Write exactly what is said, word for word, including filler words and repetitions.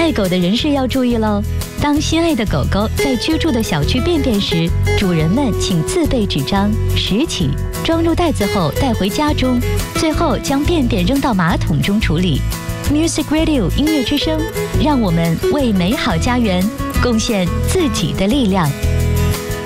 爱狗的人士要注意喽。当心爱的狗狗在居住的小区便便时，主人们请自备纸张，拾起，装入袋子后带回家中，最后将便便扔到马桶中处理。Music Radio 音乐之声，让我们为美好家园贡献自己的力量。